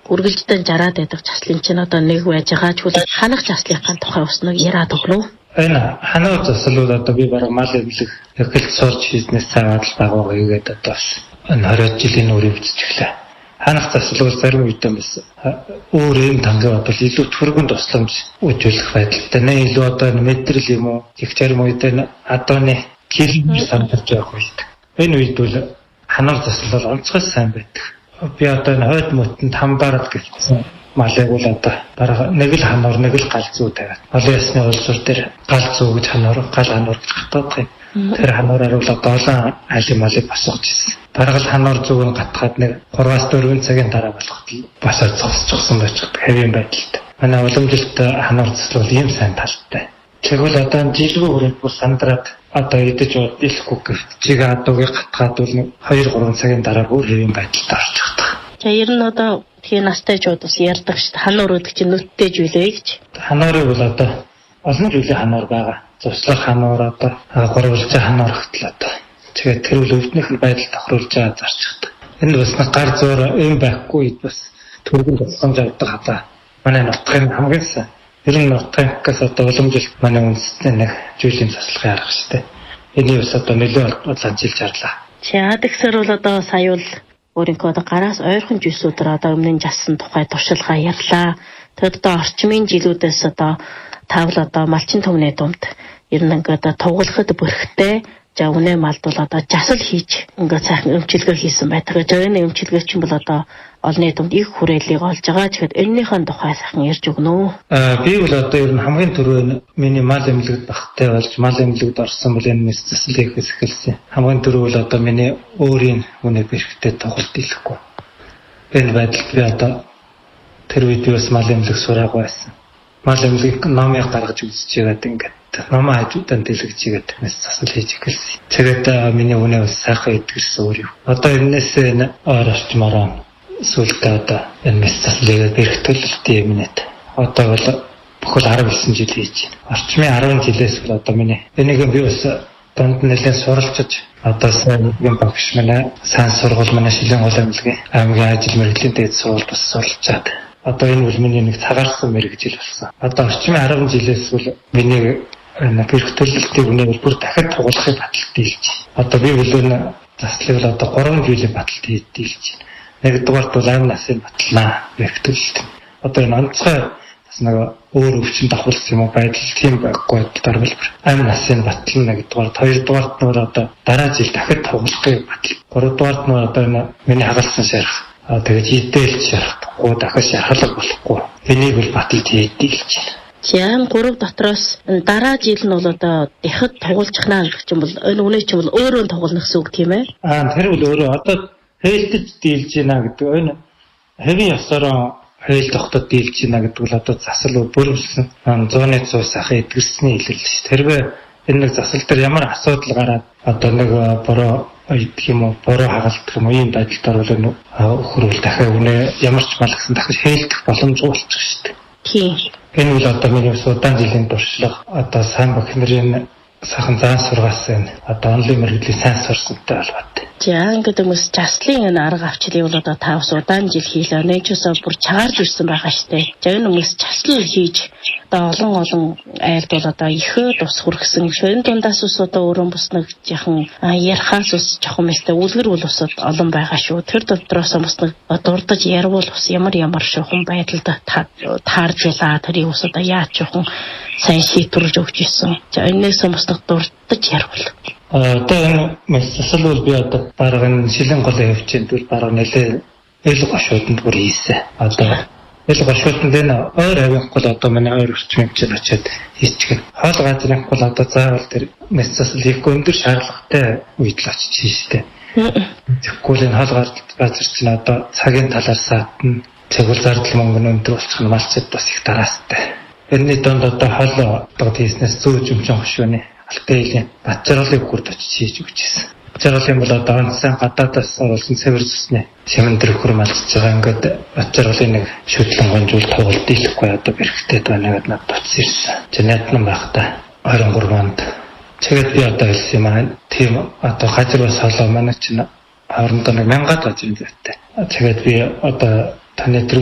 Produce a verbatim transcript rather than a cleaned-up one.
үргэлжлэн жараад байдаг заслын чинь одоо нэг байж байгаа ч үл ханах заслынхаа тухай бас нэг яриад өглөө. Энэ ханаа засал бол одоо би бараг мал эвлэх эхэлж сурч хийснээс цаагаад л байгаа гэдэг одоо бас энэ хоригд жилийн үрийг биччихлээ. Ханах засал бол зарим үед бас өөр юм тангаа бол илүү түргэн тусламж үзүүлэх байдалтай. Нэ илүү одоо мэдрэл юм уу, их зарим үед адууны километр сандарч явах үед. Энэ үед бол ханаар засал бол онцгой сайн байдаг. Би одоо энэ хойд мөтөнд хамбараад гэсэн малыг бол одоо бараг нэг л ханаар нэг л гал зүү тавиад. Олон ясны улсуур дээр гал зүү гэж ханаар гал ханаар гэж хатаад байна. Тэр ханаараар бол одоо олон айлын малыг босгож ирсэн. Бараг л ханаар зүүг нь гатгаад нэг гурваас дөрвөн цагийн дараа болоход босоо цогсчихсан байж байгаа хэвийн байдалтай. Манай уламжилт ханаар засал бол ийм сайн талтай. Тэгвэл одоо жилгүй хүрээд бүр сандраад одоо идэж удахгүй гэвч чиг адуугийг гатгаад бол хоёр гурван цагийн дараа бүр хэвийн байдалтай орчих таг. За ер нь одоо тэгээ настайчууд бас ярьдаг шүү дээ. Ханаар өөдөг чинь нүдтэй жилээ гэж. Ханаурыг бол одоо олон жилийн ханаар байгаа. Цуслах ханаар одоо гурвалж ханаар хөтл одоо. Тэгээд тэр үл өвднөх байдал тохируулж байгаа зарчихдаг. Энэ бас гар зуур юм байхгүй бас түргэн тусламж авдаг хата. Манай нутгийн хамгийн сайн. Ер нь нутгаас одоо уламжилт манай үндэстний нэг зүйлийн заслахын арга шүү дээ. Энийг бас одоо нөлөө олонжилж харлаа. За тэгсэр бол одоо сая бол өөрийнхөө одоо гараас ойрхон жилсүүдээр одоо өмнө нь жасан тухай туршилгаа ярьлаа. Тэгэд одоо орчмын жилүүдээс одоо тавл одоо малчин төвний дунд ер нь ингээд тугалахад бүрхтэй за үнэ малд бол одоо жасал хийж ингээд сайхан өмчилгээ хийсэн байдаг. За энэ өмчилгээ чинь бол одоо олны дунд их хүрээлийг олж байгаа. Тэгэхэд энэнийхэн тухай сайхан ярьж өгнө үү? Аа би бол одоо ер нь хамгийн түрүү миний мал эмнэлэгт багтай болж мал эмнэлэгт орсон бол энэ засал хийхээс эхэлсэн. Хамгийн түрүү бол одоо миний өөрийн үнэ бэрхтээ тоглолт хийхгүй. Энэ байдалд би одоо тэр үед би бас мал эмнэлэг сураагүй байсан. Мал эмнэлэг номыг гаргаж үзэж байгаад ингээд намаа хажуудан дэлгэж игээд тэрнээс засал хийж эхэлсэн. Тэгээд миний үнэ бас сайхан идгэрсэн өөр юм. Одоо энэс энэ ойр орчмороо сүлдээ одоо энэ месцлийг бэрхтэлэлт юм нэт. Одоо бол бүхэл арав гэсэн жил хийж байна. Орчмын арван жилээс бол одоо миний энийг би бас донд нэлээд суралцж одоо сайн юм багш манай сайн сургууль манай шилэн гол амилгын аймгийн ажил мэргэжлийн дээд сургууль бас суралцаад. Одоо энэ бол миний нэг цагаарсан мэргэжил болсон. Одоо орчмын арван жилээс бол миний энэ бэрхтэлэлтийг үнээр бүр дахиад тугуулахыг баталт дийлж. Одоо би үлэн заслыг л одоо гурван жилийн баталт дийлж байна. Нэгдүгээрт бол амь насын батлнаа бэрхтэлэлт. Одоо энэ онцгой бас нэг өөр өвчин давхарлсан юм уу байдал тийм байхгүй дарбал амь насын батлна нэгдүгээрт, хоёрдугаарт нь одоо дараа жил дахиад тугуулахыг батал. Гуравдугаарт нь одоо энэ миний хагалсан шарах. Аа тэгээд хідээлж шарахгүй дахиад шархалга болохгүй. Энийг бол баталт дийлж байна. Яам гурав дотроос дараа жил нь бол одоо дахиад тугуулчихнаа гэх юм бол энэ үнэ чинь бол өөрөө тугуулна гэсэн үг тийм ээ? Аа тэр бол өөрөө одоо хээлтэж дийлж байна гэдэг. Энэ хэвийн ёсороо хейл тогтод дийлж байна гэдэг бол одоо засал бүрэлсэн зууны цус ахын эдгэрсний хэлэл шүү. Тэрвээ энэ нэг засал дээр ямар асуудал гараад одоо нэг бороо идэх юм уу, бороо хагалдах юм уу ийм байдалд орвол энэ өхрүүл дахиад үнэ ямар ч мал гэсэн дахиж хээлдэх боломжгүй болчих шүү дээ. Тийм. Энэ бол одоо миний удаан жилийн туршлага одоо сайн багш нарын сайхан заан сургаасан одоо онлайн мэргэжлийн сайн сурсантай холбоотой. За ингээд хүмүүс заслын энэ арга авчлыг бол одоо тавс удаан жил хийлээ. Нээчээсээ бүр чагарж ирсэн байгаа штэ. За энэ хүмүүс заслал хийж одоо олон олон айлд бол одоо ихөө тус хүргэсэн. Энэ дундаас ус одоо өөрөө бас нэг яхан ярихаас ус жоохон мэстэй үлгэр бол усод олон байгаа шүү. Тэр дотроос бас нэг дурдж ярвал бас ямар ямар шухан байдалд таарж байлаа. Тэрийг ус одоо яаж жоохон сайн шийдвэрлэж өгч ирсэн. За энэс бас нэг дурдж ярвал. Одоо энэ мессел бол би одоо бараг энэ шилэн голын хөвчөнд бол бараг нэлээ эл гошууданд бүр хийсэн. Одоо эл гошууданд энэ ойр авих гол одоо манай ойр орчмын хэмжээнд очиад хийчихэн. Хоол газрын гол одоо заавал тэр мессел хийх өндөр шаардлагатай үед л очиж хийжтэй. Тэгэхгүй л энэ хоол газар чинь одоо цагийн талаар саатна. Тэгвэл зардал мөнгө өндөр болчих нь малчид бас их дараастай. Тэрний донд одоо хоол одоо хийснээс зүүж өмчөн хөшөөний алтэйлийн батжарлыг хүрд очиж хийж өгчээсэн. Батжарлын бол одоо онцсан гадаадаас оруулсан цэвэр зүсний сэмэндэр хөрмөлж байгаа ингээд батжарлын нэг шүтлэн гонжуул тоглолт дийлэхгүй одоо бэрхтээ байна гэдэг надад утас ирсэн. Жинэтэн байхдаа ойрон гурванд тэгээд би одоо хэлсэн юм аа. Тийм одоо хажир бас холоо манай чинь хоорондоо нэг мянгад гажрын зүйтэй. Тэгээд би одоо таны